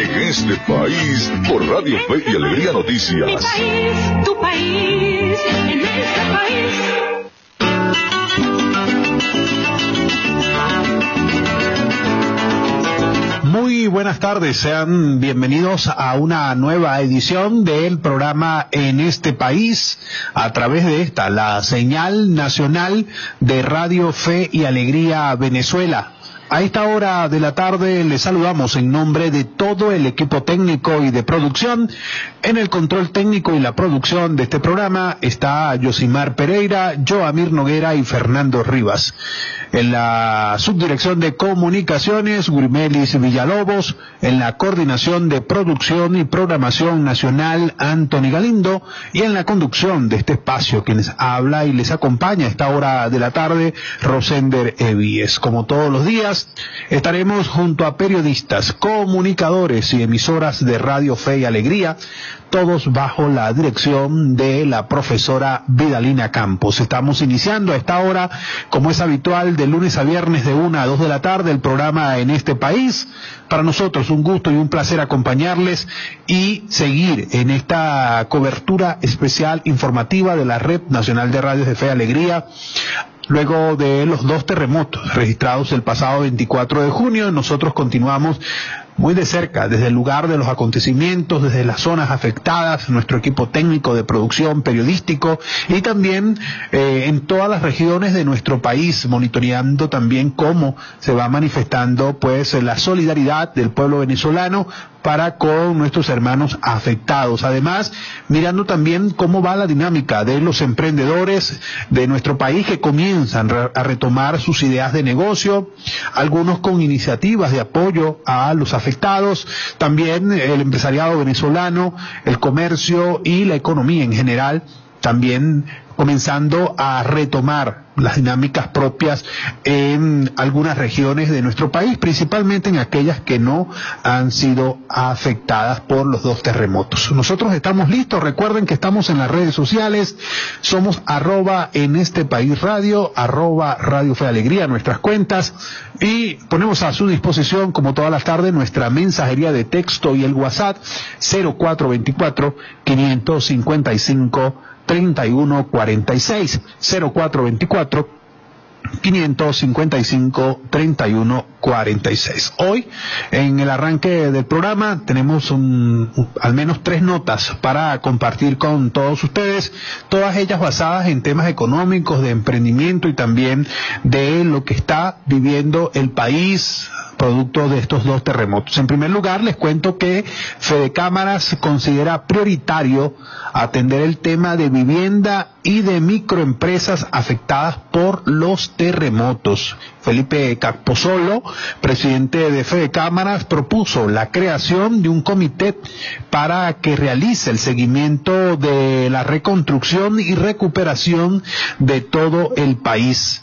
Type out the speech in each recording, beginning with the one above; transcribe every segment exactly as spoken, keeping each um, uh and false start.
En este país, por Radio Fe y Alegría Noticias. Mi país, tu país, en este país. Muy buenas tardes, sean bienvenidos a una nueva edición del programa En este país, a través de esta, la señal nacional de Radio Fe y Alegría Venezuela. A esta hora de la tarde les saludamos en nombre de todo el equipo técnico y de producción. En el control técnico y la producción de este programa está Yosimar Pereira, Joamir Noguera y Fernando Rivas. En la subdirección de comunicaciones, Gurimelis Villalobos. En la coordinación de producción y programación nacional, Anthony Galindo. Y en la conducción de este espacio, quienes habla y les acompaña a esta hora de la tarde, Rosender Evíes. Como todos los días, estaremos junto a periodistas, comunicadores y emisoras de Radio Fe y Alegría, todos bajo la dirección de la profesora Vidalina Campos. Estamos iniciando a esta hora, como es habitual, de lunes a viernes de una a dos de la tarde, el programa En este país. Para nosotros un gusto y un placer acompañarles y seguir en esta cobertura especial informativa de la Red Nacional de Radios de Fe y Alegría. Luego de los dos terremotos registrados el pasado veinticuatro de junio, nosotros continuamos muy de cerca, desde el lugar de los acontecimientos, desde las zonas afectadas, nuestro equipo técnico de producción periodístico y también eh, en todas las regiones de nuestro país, monitoreando también cómo se va manifestando pues la solidaridad del pueblo venezolano para con nuestros hermanos afectados. Además, mirando también cómo va la dinámica de los emprendedores de nuestro país que comienzan a retomar sus ideas de negocio, algunos con iniciativas de apoyo a los afectados, también el empresariado venezolano, el comercio y la economía en general, también comenzando a retomar las dinámicas propias en algunas regiones de nuestro país, principalmente en aquellas que no han sido afectadas por los dos terremotos. Nosotros estamos listos, recuerden que estamos en las redes sociales, somos arroba en este país radio, arroba Radio Fe Alegría, nuestras cuentas, y ponemos a su disposición, como todas las tardes, nuestra mensajería de texto y el WhatsApp cero cuatro veinticuatro, quinientos cincuenta y cinco, treinta y uno cuarenta y seis, cero cuatro veinticuatro, quinientos cincuenta y cinco, treinta y uno cuarenta y seis. Hoy, en el arranque del programa, tenemos un, un, al menos tres notas para compartir con todos ustedes, todas ellas basadas en temas económicos, de emprendimiento y también de lo que está viviendo el país producto de estos dos terremotos. En primer lugar, les cuento que Fede Cámaras considera prioritario atender el tema de vivienda y de microempresas afectadas por los terremotos. Felipe Capozolo, presidente de Fede Cámaras, propuso la creación de un comité para que realice el seguimiento de la reconstrucción y recuperación de todo el país.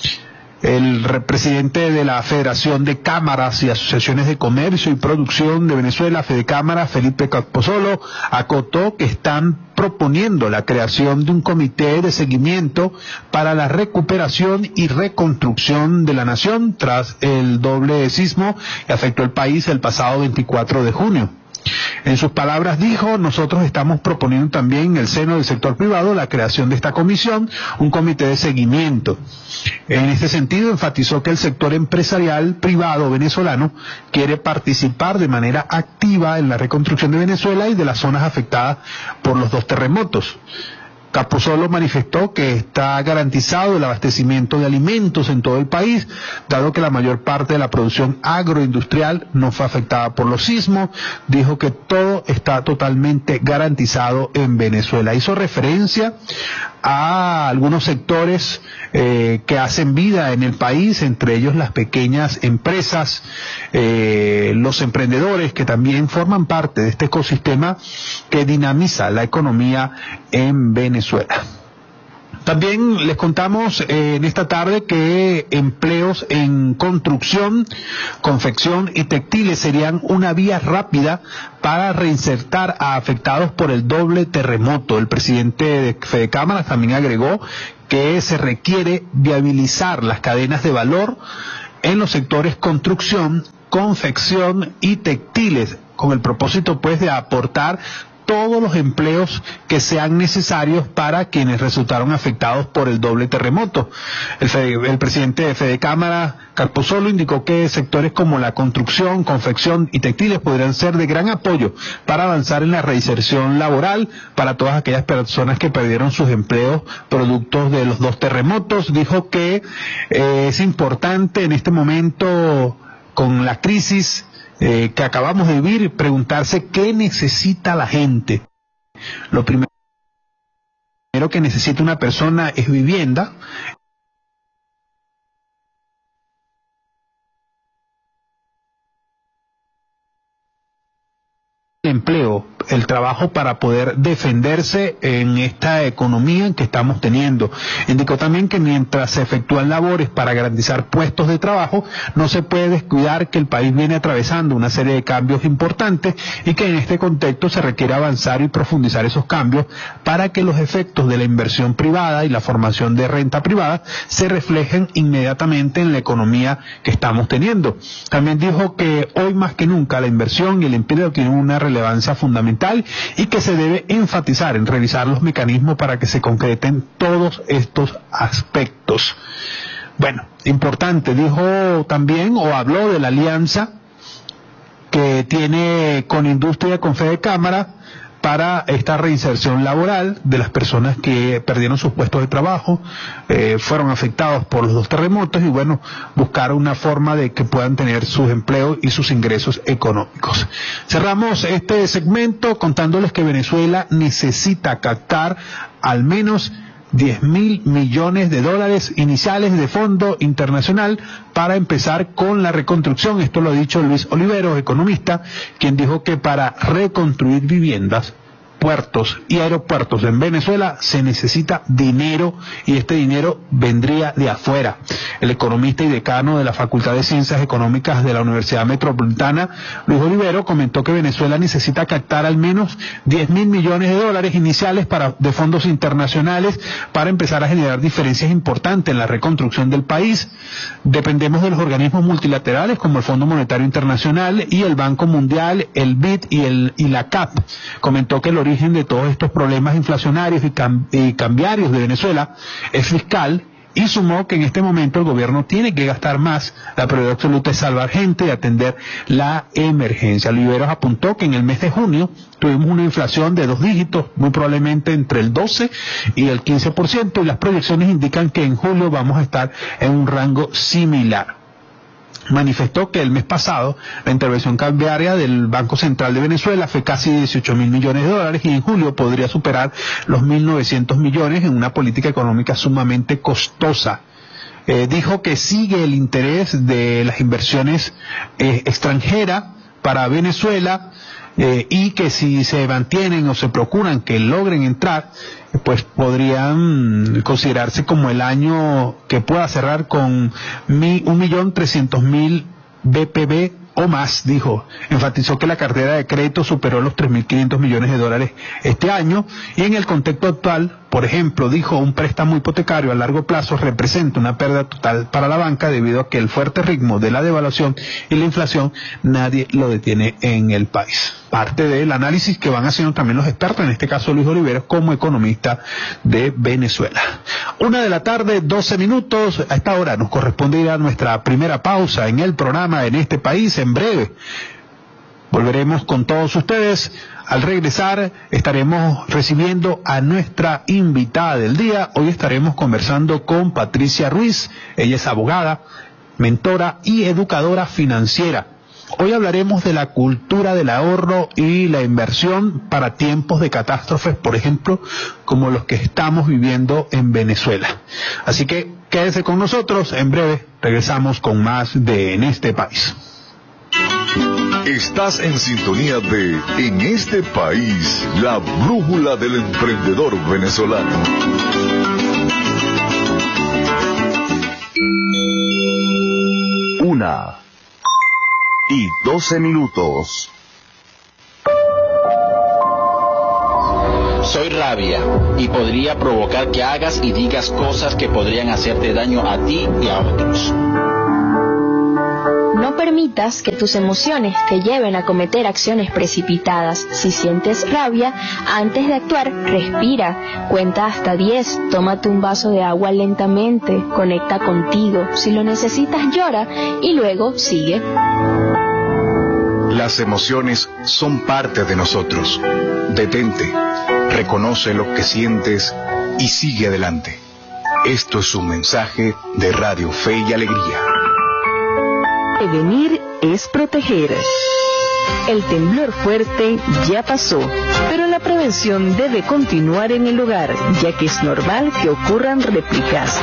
El presidente de la Federación de Cámaras y Asociaciones de Comercio y Producción de Venezuela, Fede Cámaras, Felipe Capozolo, acotó que están proponiendo la creación de un comité de seguimiento para la recuperación y reconstrucción de la nación tras el doble sismo que afectó el país el pasado veinticuatro de junio. En sus palabras dijo, nosotros estamos proponiendo también en el seno del sector privado la creación de esta comisión, un comité de seguimiento. En este sentido, enfatizó que el sector empresarial privado venezolano quiere participar de manera activa en la reconstrucción de Venezuela y de las zonas afectadas por los dos terremotos. Capozolo manifestó que está garantizado el abastecimiento de alimentos en todo el país, dado que la mayor parte de la producción agroindustrial no fue afectada por los sismos. Dijo que todo está totalmente garantizado en Venezuela. Hizo referencia a algunos sectores eh, que hacen vida en el país, entre ellos las pequeñas empresas, eh, los emprendedores que también forman parte de este ecosistema que dinamiza la economía en Venezuela. También les contamos eh, en esta tarde que empleos en construcción, confección y textiles serían una vía rápida para reinsertar a afectados por el doble terremoto. El presidente de Fede Cámaras también agregó que se requiere viabilizar las cadenas de valor en los sectores construcción, confección y textiles, con el propósito pues de aportar todos los empleos que sean necesarios para quienes resultaron afectados por el doble terremoto. El, Fede, el presidente de Fede Cámara, Capozolo, indicó que sectores como la construcción, confección y textiles podrían ser de gran apoyo para avanzar en la reinserción laboral para todas aquellas personas que perdieron sus empleos productos de los dos terremotos. Dijo que eh, es importante en este momento, con la crisis Eh, que acabamos de vivir, preguntarse qué necesita la gente. Lo primero que necesita una persona es vivienda. El empleo, el trabajo para poder defenderse en esta economía en que estamos teniendo. Indicó también que mientras se efectúan labores para garantizar puestos de trabajo, no se puede descuidar que el país viene atravesando una serie de cambios importantes y que en este contexto se requiere avanzar y profundizar esos cambios para que los efectos de la inversión privada y la formación de renta privada se reflejen inmediatamente en la economía que estamos teniendo. También dijo que hoy más que nunca la inversión y el empleo tienen una relevancia fundamental y que se debe enfatizar en revisar los mecanismos para que se concreten todos estos aspectos. Bueno, importante, dijo también o habló de la alianza que tiene con Industria, con Fede Cámara, para esta reinserción laboral de las personas que perdieron sus puestos de trabajo, eh, fueron afectados por los dos terremotos y bueno, buscar una forma de que puedan tener sus empleos y sus ingresos económicos. Cerramos este segmento contándoles que Venezuela necesita captar al menos diez mil millones de dólares iniciales de fondo internacional para empezar con la reconstrucción. Esto lo ha dicho Luis Oliveros, economista, quien dijo que para reconstruir viviendas, puertos y aeropuertos en Venezuela se necesita dinero y este dinero vendría de afuera. El economista y decano de la Facultad de Ciencias Económicas de la Universidad Metropolitana, Luis Olivero, comentó que Venezuela necesita captar al menos diez mil millones de dólares iniciales para, de fondos internacionales para empezar a generar diferencias importantes en la reconstrucción del país. Dependemos de los organismos multilaterales como el Fondo Monetario Internacional y el Banco Mundial, el B I D y, el, y la C A P. Comentó que el origen de todos estos problemas inflacionarios y, cam y cambiarios de Venezuela es fiscal y sumó que en este momento el gobierno tiene que gastar más. La prioridad absoluta es salvar gente y atender la emergencia. Oliveros apuntó que en el mes de junio tuvimos una inflación de dos dígitos, muy probablemente entre el doce y el quince por ciento, y las proyecciones indican que en julio vamos a estar en un rango similar. Manifestó que el mes pasado la intervención cambiaria del Banco Central de Venezuela fue casi dieciocho mil millones de dólares y en julio podría superar los mil novecientos millones en una política económica sumamente costosa. Eh, dijo que sigue el interés de las inversiones eh, extranjeras para Venezuela eh, y que si se mantienen o se procuran que logren entrar, pues podrían considerarse como el año que pueda cerrar con un millón trescientos mil B P B o más, dijo. Enfatizó que la cartera de crédito superó los tres mil quinientos millones de dólares este año y en el contexto actual, por ejemplo, dijo, un préstamo hipotecario a largo plazo representa una pérdida total para la banca debido a que el fuerte ritmo de la devaluación y la inflación nadie lo detiene en el país. Parte del análisis que van haciendo también los expertos, en este caso Luis Oliveros como economista de Venezuela. Una de la tarde, doce minutos, a esta hora nos corresponde ir a nuestra primera pausa en el programa En este País. En breve volveremos con todos ustedes. Al regresar estaremos recibiendo a nuestra invitada del día. Hoy estaremos conversando con Patricia Ruiz. Ella es abogada, mentora y educadora financiera. Hoy hablaremos de la cultura del ahorro y la inversión para tiempos de catástrofes, por ejemplo, como los que estamos viviendo en Venezuela. Así que quédese con nosotros. En breve regresamos con más de En este País. Estás en sintonía de En este País, la brújula del emprendedor venezolano. Una y doce minutos. Soy rabia y podría provocar que hagas y digas cosas que podrían hacerte daño a ti y a otros. No permitas que tus emociones te lleven a cometer acciones precipitadas. Si sientes rabia, antes de actuar, respira, cuenta hasta diez, tómate un vaso de agua lentamente, conecta contigo. Si lo necesitas, llora y luego sigue. Las emociones son parte de nosotros. Detente, reconoce lo que sientes y sigue adelante. Esto es un mensaje de Radio Fe y Alegría. Prevenir es proteger. El temblor fuerte ya pasó, pero la prevención debe continuar en el hogar, ya que es normal que ocurran réplicas.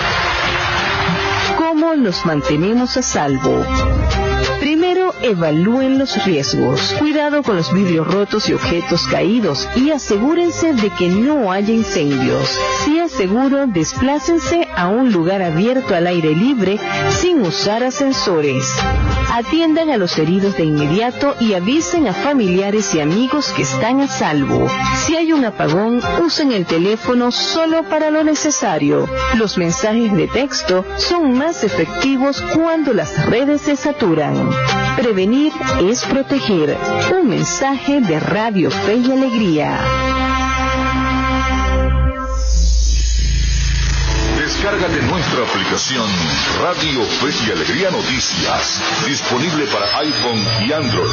¿Cómo nos mantenemos a salvo? Primero, evalúen los riesgos. Cuidado con los vidrios rotos y objetos caídos y asegúrense de que no haya incendios. Si es seguro, desplácense a un lugar abierto al aire libre sin usar ascensores. Atiendan a los heridos de inmediato y avisen a familiares y amigos que están a salvo. Si hay un apagón, usen el teléfono solo para lo necesario. Los mensajes de texto son más efectivos cuando las redes se saturan. Prevenir es proteger. Un mensaje de Radio Fe y Alegría. Descárgate nuestra aplicación Radio Fe y Alegría Noticias, disponible para iPhone y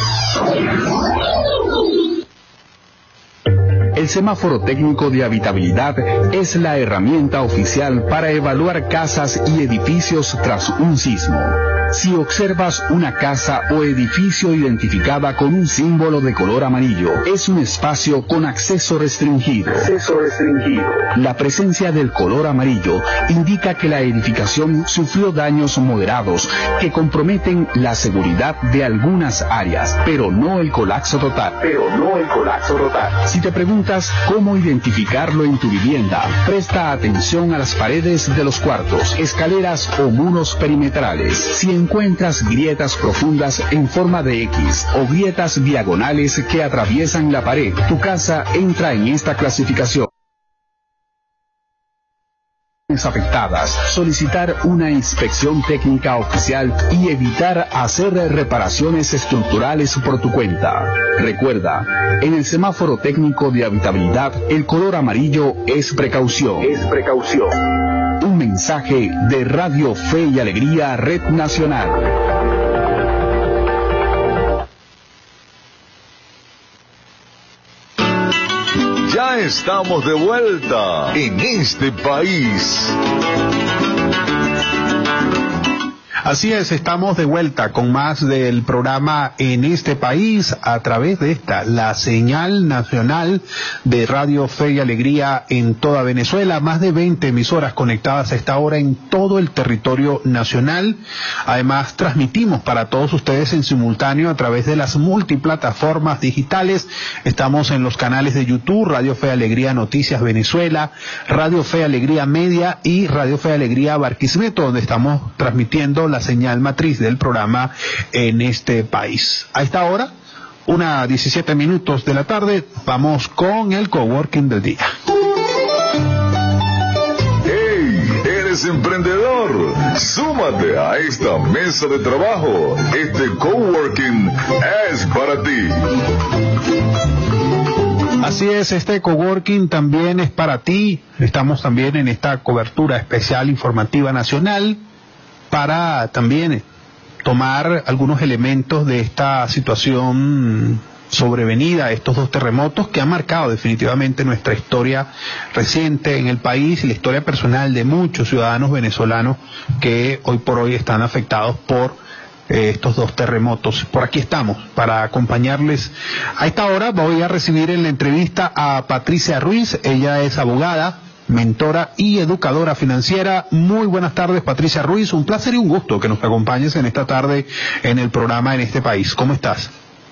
Android. El semáforo técnico de habitabilidad es la herramienta oficial para evaluar casas y edificios tras un sismo. Si observas una casa o edificio identificada con un símbolo de color amarillo, es un espacio con acceso restringido. Acceso restringido. La presencia del color amarillo indica que la edificación sufrió daños moderados que comprometen la seguridad de algunas áreas, pero no el colapso total. Pero no el colapso total. Si te preguntas cómo identificarlo en tu vivienda, presta atención a las paredes de los cuartos, escaleras o muros perimetrales. Si encuentras grietas profundas en forma de X o grietas diagonales que atraviesan la pared, tu casa entra en esta clasificación. Afectadas, solicitar una inspección técnica oficial y evitar hacer reparaciones estructurales por tu cuenta. Recuerda, en el semáforo técnico de habitabilidad, el color amarillo es precaución. Es precaución. Un mensaje de Radio Fe y Alegría Red Nacional. Ya estamos de vuelta en este país. Así es, estamos de vuelta con más del programa En este país a través de esta, la señal nacional de Radio Fe y Alegría en toda Venezuela. Más de veinte emisoras conectadas a esta hora en todo el territorio nacional. Además, transmitimos para todos ustedes en simultáneo a través de las multiplataformas digitales. Estamos en los canales de YouTube, Radio Fe y Alegría Noticias Venezuela, Radio Fe y Alegría Media y Radio Fe y Alegría Barquisimeto, donde estamos transmitiendo la señal matriz del programa En este país. A esta hora, una diecisiete minutos de la tarde, vamos con el coworking del día. ¡Hey! ¿Eres emprendedor? Súmate a esta mesa de trabajo. Este coworking es para ti. Así es, este coworking también es para ti. Estamos también en esta cobertura especial informativa nacional para también tomar algunos elementos de esta situación sobrevenida, estos dos terremotos que han marcado definitivamente nuestra historia reciente en el país y la historia personal de muchos ciudadanos venezolanos que hoy por hoy están afectados por eh, estos dos terremotos. Por aquí estamos para acompañarles. A esta hora voy a recibir en la entrevista a Patricia Ruiz. Ella es abogada, mentora y educadora financiera. Muy buenas tardes, Patricia Ruiz. Un placer y un gusto que nos acompañes en esta tarde en el programa En este país. ¿Cómo estás?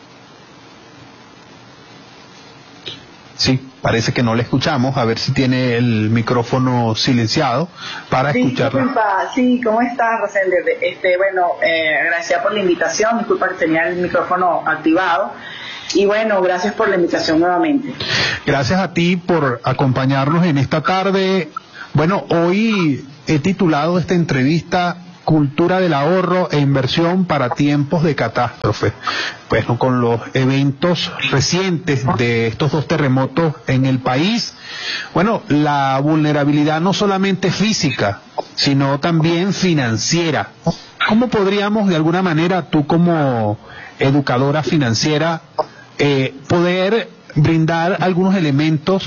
Sí, parece que no le escuchamos. A ver si tiene el micrófono silenciado para sí, escucharla. Disculpa, sí, ¿cómo estás, Rosende? Este, bueno, eh, gracias por la invitación. Disculpa que tenía el micrófono activado. Y bueno, gracias por la invitación nuevamente. Gracias a ti por acompañarnos en esta tarde. Bueno, hoy he titulado esta entrevista cultura del ahorro e inversión para tiempos de catástrofe. Bueno, con los eventos recientes de estos dos terremotos en el país, bueno, la vulnerabilidad no solamente física, sino también financiera. ¿Cómo podríamos, de alguna manera, tú como educadora financiera, eh, poder brindar algunos elementos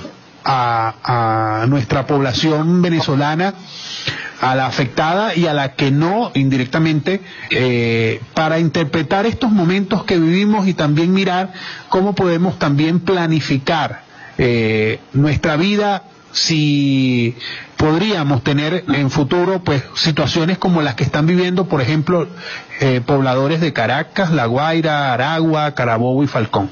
a, a nuestra población venezolana, a la afectada y a la que no, indirectamente, eh, para interpretar estos momentos que vivimos y también mirar cómo podemos también planificar eh, nuestra vida, si podríamos tener en futuro pues situaciones como las que están viviendo, por ejemplo, eh, pobladores de Caracas, La Guaira, Aragua, Carabobo y Falcón?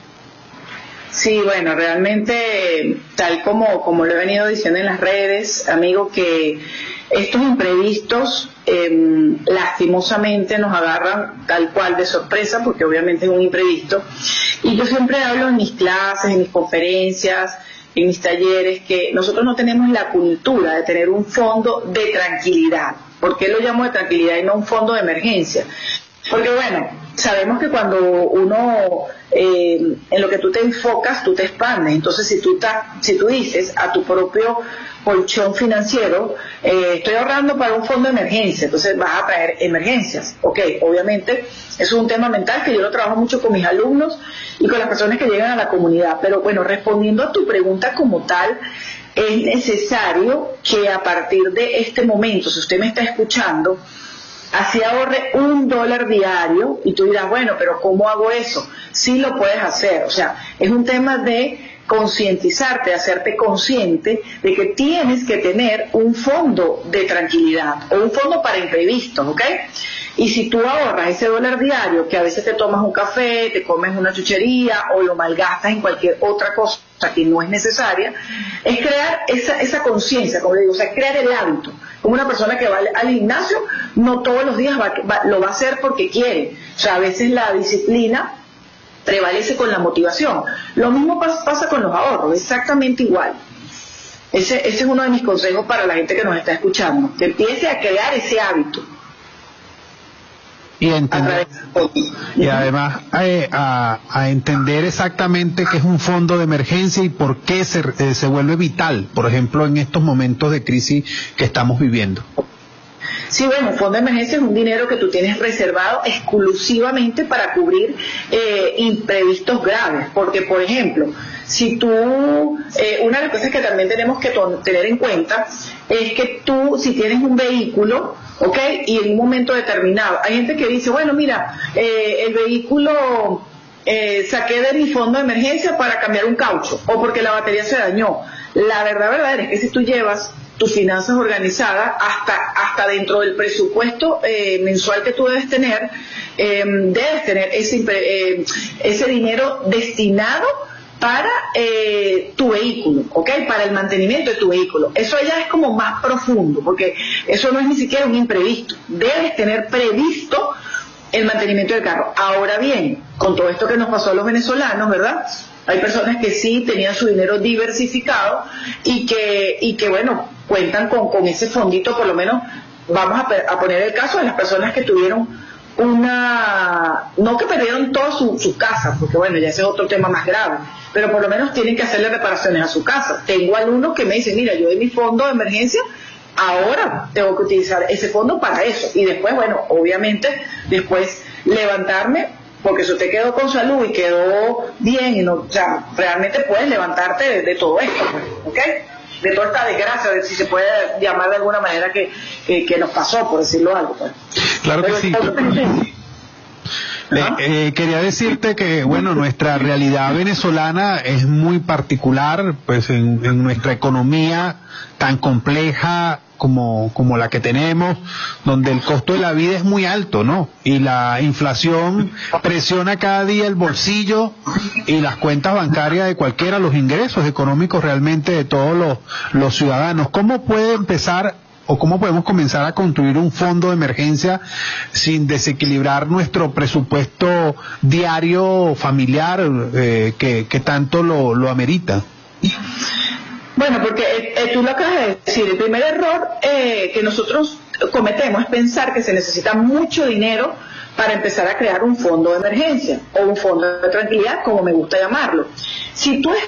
Sí, bueno, realmente, tal como, como lo he venido diciendo en las redes, amigo, que estos imprevistos eh, lastimosamente nos agarran tal cual de sorpresa, porque obviamente es un imprevisto. Y yo siempre hablo en mis clases, en mis conferencias, en mis talleres, que nosotros no tenemos la cultura de tener un fondo de tranquilidad. ¿Por qué lo llamo de tranquilidad y no un fondo de emergencia? Porque bueno, sabemos que cuando uno, eh, en lo que tú te enfocas, tú te expandes. Entonces, si tú, ta, si tú dices a tu propio colchón financiero, eh, estoy ahorrando para un fondo de emergencia, entonces vas a traer emergencias. Ok, obviamente, eso es un tema mental que yo lo trabajo mucho con mis alumnos y con las personas que llegan a la comunidad. Pero bueno, respondiendo a tu pregunta como tal, es necesario que a partir de este momento, si usted me está escuchando, así ahorre un dólar diario, y tú dirás, bueno, pero ¿cómo hago eso? Sí lo puedes hacer. O sea, es un tema de concientizarte, de hacerte consciente de que tienes que tener un fondo de tranquilidad o un fondo para imprevistos, ¿ok? Y si tú ahorras ese dólar diario, que a veces te tomas un café, te comes una chuchería o lo malgastas en cualquier otra cosa que no es necesaria, es crear esa, esa conciencia, como le digo, o sea, es crear el hábito. Como una persona que va al, al gimnasio, no todos los días va, va, lo va a hacer porque quiere. O sea, a veces la disciplina prevalece con la motivación. Lo mismo pasa, pasa con los ahorros, exactamente igual. Ese, ese es uno de mis consejos para la gente que nos está escuchando, que empiece a crear ese hábito. Y, entender, y además eh, a, a entender exactamente qué es un fondo de emergencia y por qué se, eh, se vuelve vital, por ejemplo, en estos momentos de crisis que estamos viviendo. Sí, bueno, un fondo de emergencia es un dinero que tú tienes reservado exclusivamente para cubrir eh, imprevistos graves, porque, por ejemplo, si tú, eh, una de las cosas que también tenemos que tener en cuenta es que tú, si tienes un vehículo, ¿ok? Y en un momento determinado, hay gente que dice, bueno, mira, eh, el vehículo eh, saqué de mi fondo de emergencia para cambiar un caucho, o porque la batería se dañó. La verdad verdadera es que si tú llevas tus finanzas organizadas, hasta hasta dentro del presupuesto eh, mensual que tú debes tener, eh, debes tener ese, eh, ese dinero destinado para eh, tu vehículo, ¿ok? Para el mantenimiento de tu vehículo. Eso ya es como más profundo, porque eso no es ni siquiera un imprevisto. Debes tener previsto el mantenimiento del carro. Ahora bien, con todo esto que nos pasó a los venezolanos, ¿verdad? Hay personas que sí tenían su dinero diversificado y que, y que bueno, cuentan con, con ese fondito, por lo menos. Vamos a, a poner el caso de las personas que tuvieron una, no que perdieron toda su, su casa, porque bueno, ya ese es otro tema más grave, pero por lo menos tienen que hacerle reparaciones a su casa. Tengo alumnos que me dicen, mira, yo de mi fondo de emergencia, ahora tengo que utilizar ese fondo para eso, y después, bueno, obviamente, después levantarme, porque si usted quedó con salud y quedó bien, y no, o sea, realmente puedes levantarte de, de todo esto, ¿ok? De toda esta desgracia, de, si se puede llamar de alguna manera que, que, que nos pasó, por decirlo algo, pues. Claro que sí. Eh, eh, quería decirte que, bueno, nuestra realidad venezolana es muy particular, pues en, en nuestra economía tan compleja como, como la que tenemos, donde el costo de la vida es muy alto, ¿no? Y la inflación presiona cada día el bolsillo y las cuentas bancarias de cualquiera, los ingresos económicos realmente de todos los, los ciudadanos. ¿Cómo puede empezar o cómo podemos comenzar a construir un fondo de emergencia sin desequilibrar nuestro presupuesto diario familiar eh, que, que tanto lo, lo amerita? Bueno, porque eh, tú lo acabas de decir, el primer error eh, que nosotros cometemos es pensar que se necesita mucho dinero para empezar a crear un fondo de emergencia o un fondo de tranquilidad, como me gusta llamarlo. Si tú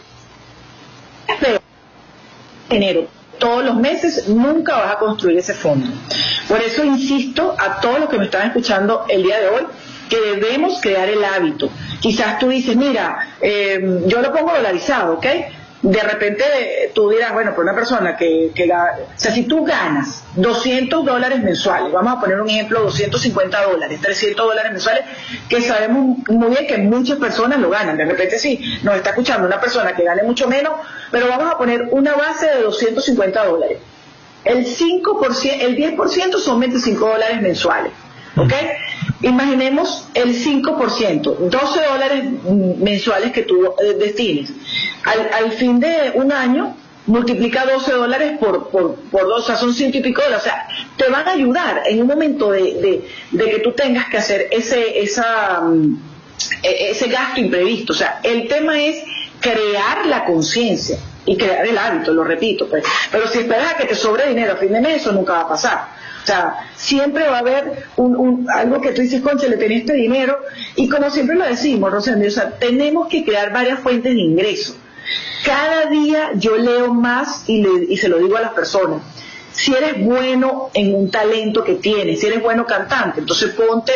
esperas dinero todos los meses, nunca vas a construir ese fondo. Por eso insisto a todos los que me están escuchando el día de hoy, que debemos crear el hábito. Quizás tú dices, mira, eh, yo lo pongo dolarizado, ¿ok? De repente tú dirás, bueno, por una persona que, que la, o sea, si tú ganas doscientos dólares mensuales, vamos a poner un ejemplo, doscientos cincuenta dólares, trescientos dólares mensuales, que sabemos muy bien que muchas personas lo ganan. De repente sí, nos está escuchando una persona que gane mucho menos, pero vamos a poner una base de doscientos cincuenta dólares. El cinco por ciento, el diez por ciento son veinticinco dólares mensuales, ¿ok? Imaginemos el cinco por ciento, doce dólares mensuales que tú eh, destines. Al, al fin de un año, multiplica doce dólares por, por, por dos, o sea, son ciento y pico dólares. O sea, te van a ayudar en un momento de, de, de que tú tengas que hacer ese, esa, um, ese gasto imprevisto. O sea, el tema es crear la conciencia y crear el hábito, lo repito, pues. Pero si esperas a que te sobre dinero a fin de mes, eso nunca va a pasar. O sea, siempre va a haber un, un, algo que tú dices, concha, le tenés este dinero, y como siempre lo decimos, Rosendo, o sea, tenemos que crear varias fuentes de ingreso. Cada día yo leo más y, le, y se lo digo a las personas. Si eres bueno en un talento que tienes, si eres bueno cantante, entonces ponte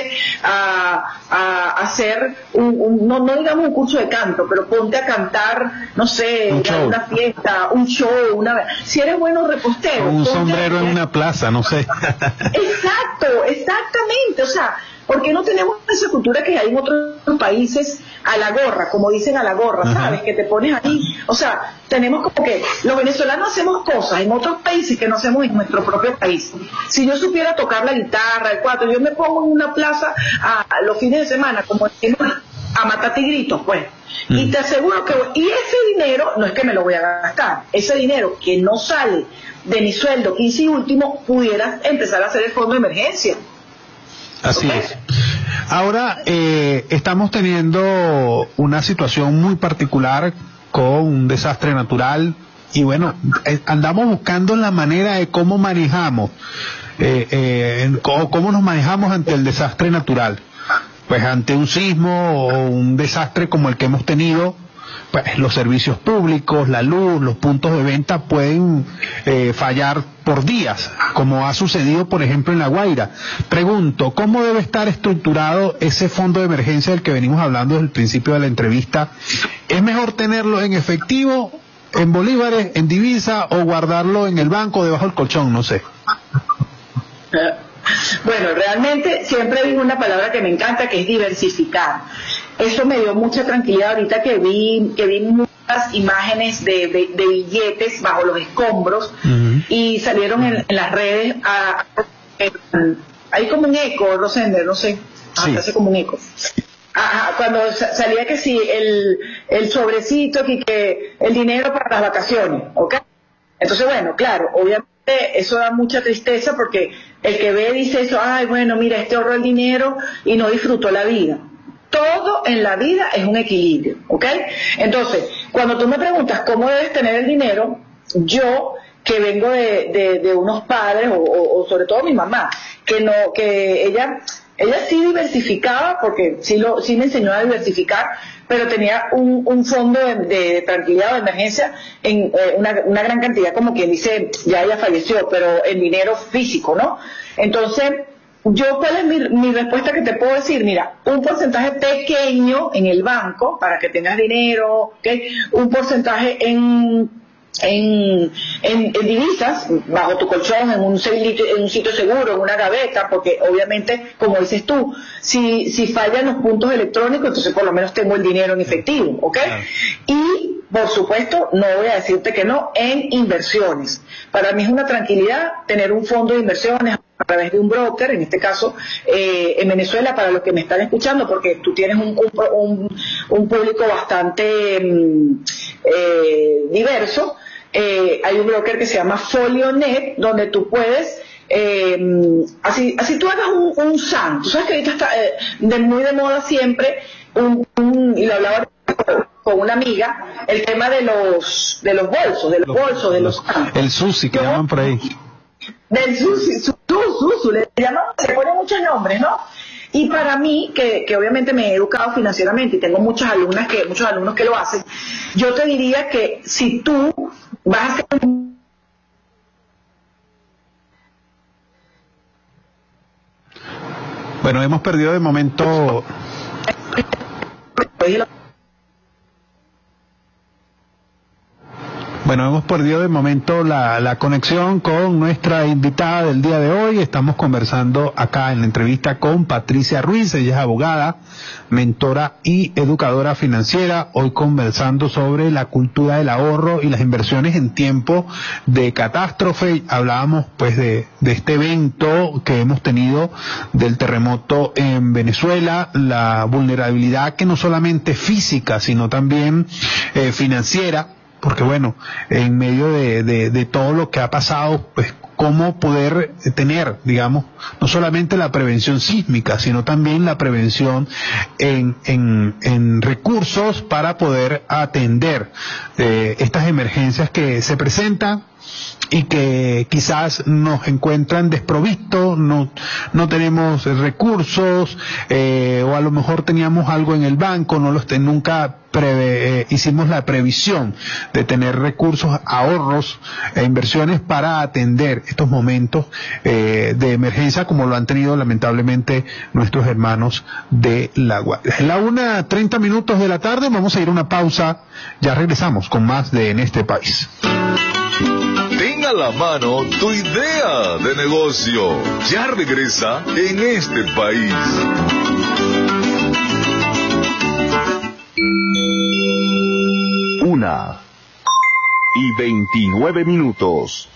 a, a hacer, un, un, no, no digamos un curso de canto, pero ponte a cantar, no sé, un una fiesta, un show, una... Si eres bueno repostero... Un sombrero en una plaza, no sé. Exacto, exactamente, o sea... Porque no tenemos esa cultura que hay en otros países a la gorra, como dicen a la gorra, ¿sabes? Uh-huh. Que te pones ahí. O sea, tenemos como que los venezolanos hacemos cosas en otros países que no hacemos en nuestro propio país. Si yo supiera tocar la guitarra, el cuatro, yo me pongo en una plaza a, a los fines de semana, como decimos, a matar tigritos, pues. Uh-huh. Y te aseguro que... Y ese dinero no es que me lo voy a gastar. Ese dinero que no sale de mi sueldo quince y último, pudiera empezar a hacer el fondo de emergencia. Así okay. es. Ahora eh, estamos teniendo una situación muy particular con un desastre natural y bueno, eh, andamos buscando la manera de cómo manejamos, eh, eh, cómo, cómo nos manejamos ante el desastre natural. Pues ante un sismo o un desastre como el que hemos tenido, pues los servicios públicos, la luz, los puntos de venta pueden eh, fallar por días, como ha sucedido por ejemplo en La Guaira. Pregunto, ¿cómo debe estar estructurado ese fondo de emergencia del que venimos hablando desde el principio de la entrevista? ¿Es mejor tenerlo en efectivo, en bolívares, en divisa, o guardarlo en el banco, debajo del colchón? No sé. Bueno, realmente siempre digo una palabra que me encanta, que es diversificar. Eso me dio mucha tranquilidad ahorita que vi que vi muchas imágenes de, de, de billetes bajo los escombros. Uh-huh. Y salieron en, en las redes a, a, a, hay como un eco, Rosender, no sé, sí. Hace como un eco. Ajá, cuando salía que sí, el, el sobrecito, que, que el dinero para las vacaciones, ¿ok? Entonces, bueno, claro, obviamente eso da mucha tristeza porque el que ve dice eso, ay, bueno, mira, este ahorró el dinero y no disfrutó la vida. Todo en la vida es un equilibrio, ¿ok? Entonces, cuando tú me preguntas cómo debes tener el dinero, yo, que vengo de, de, de unos padres, o, o, o sobre todo mi mamá, que no, que ella, ella sí diversificaba, porque sí, lo, sí me enseñó a diversificar, pero tenía un, un fondo de, de tranquilidad o de emergencia en eh, una, una gran cantidad, como quien dice, ya ella falleció, pero en dinero físico, ¿no? Entonces, yo, ¿cuál es mi, mi respuesta que te puedo decir? Mira, un porcentaje pequeño en el banco, para que tengas dinero, ¿okay? Un porcentaje en... En, en, en divisas, bajo tu colchón, en un, en un sitio seguro, en una gaveta, porque obviamente, como dices tú, si, si fallan los puntos electrónicos, entonces por lo menos tengo el dinero en efectivo, ¿ok? Claro. Y, por supuesto, no voy a decirte que no, en inversiones. Para mí es una tranquilidad tener un fondo de inversiones a través de un broker, en este caso eh, en Venezuela, para los que me están escuchando, porque tú tienes un, un, un, un público bastante eh, diverso. Eh, hay un broker que se llama FolioNet, donde tú puedes, eh, así así tú hagas un, un S A N. Tú sabes que ahorita está eh, de muy de moda siempre, un, un, y lo hablaba con una amiga, el tema de los de los bolsos, de los, los bolsos, de los... El SUSI, que llaman por ahí. Del SUSI, Su, su, su, le llamamos, le ponen muchos nombres, ¿no? Y para mí, que, que obviamente me he educado financieramente y tengo muchas alumnas que, muchos alumnos que lo hacen, yo te diría que si tú vas a hacer un... Bueno, hemos perdido de momento... Bueno, hemos perdido de momento la, la conexión con nuestra invitada del día de hoy. Estamos conversando acá en la entrevista con Patricia Ruiz. Ella es abogada, mentora y educadora financiera. Hoy conversando sobre la cultura del ahorro y las inversiones en tiempo de catástrofe. Hablábamos pues de, de este evento que hemos tenido del terremoto en Venezuela, la vulnerabilidad que no solamente física, sino también eh, financiera. Porque bueno, en medio de, de, de todo lo que ha pasado, pues cómo poder tener, digamos, no solamente la prevención sísmica, sino también la prevención en, en, en recursos para poder atender eh, estas emergencias que se presentan y que quizás nos encuentran desprovistos, no, no tenemos recursos, eh, o a lo mejor teníamos algo en el banco, no los ten, nunca preve, eh, hicimos la previsión de tener recursos, ahorros e inversiones para atender estos momentos eh, de emergencia como lo han tenido lamentablemente nuestros hermanos de La Guaira. En la una treinta minutos de la tarde vamos a ir a una pausa, ya regresamos con más de En este País. Ten a la mano tu idea de negocio. Ya regresa En este País. Una y veintinueve minutos.